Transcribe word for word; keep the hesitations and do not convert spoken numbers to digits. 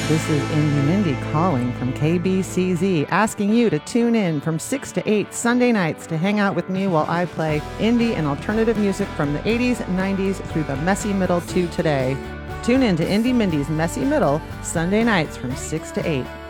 This is Indie Mindy calling from K B C Z, asking you to tune in from six to eight Sunday nights to hang out with me while I play indie and alternative music from the eighties, nineties through the messy middle to today. Tune in to Indie Mindy's Messy Middle Sunday nights from six to eight.